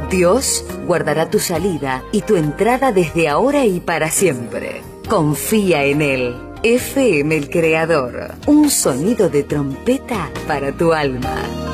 Dios guardará tu salida y tu entrada desde ahora y para siempre. Confía en Él. FM El Creador. Un sonido de trompeta para tu alma.